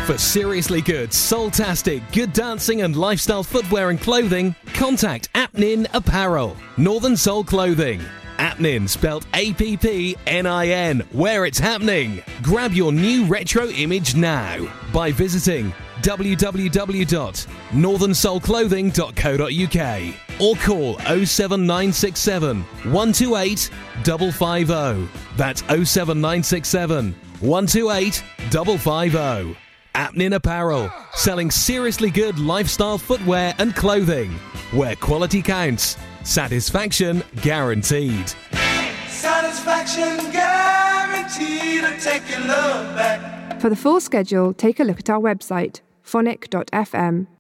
For seriously good, soul-tastic, good dancing and lifestyle footwear and clothing, contact Apnin Apparel. Northern Soul Clothing. Apnin, spelled APPNIN, where it's happening. Grab your new retro image now by visiting www.northernsoulclothing.co.uk or call 07967 128 550. That's 07967 128 550. Apnin Apparel, selling seriously good lifestyle footwear and clothing, where quality counts, satisfaction guaranteed. Satisfaction guaranteed to take your love back. For the full schedule, take a look at our website, phonic.fm.